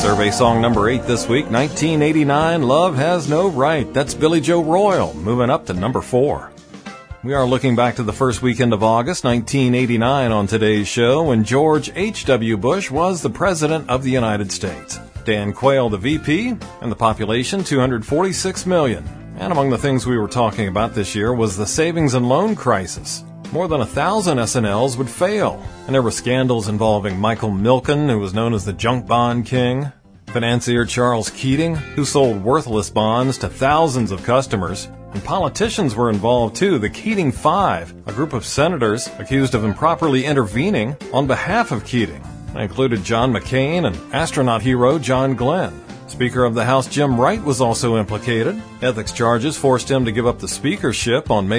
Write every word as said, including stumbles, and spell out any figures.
Survey song number eight this week, nineteen eighty-nine, Love Has No Right. That's Billy Joe Royal, moving up to number four. We are looking back to the first weekend of August, nineteen eighty-nine on today's show, when George H W. Bush was the President of the United States. Dan Quayle, the V P, and the population, two hundred forty-six million. And among the things we were talking about this year was the savings and loan crisis. More than a thousand S N Ls would fail, and there were scandals involving Michael Milken, who was known as the junk bond king, financier Charles Keating, who sold worthless bonds to thousands of customers, and politicians were involved too. The Keating Five, a group of senators accused of improperly intervening on behalf of Keating. They included John McCain and astronaut hero John Glenn. Speaker of the House Jim Wright was also implicated. Ethics charges forced him to give up the speakership on May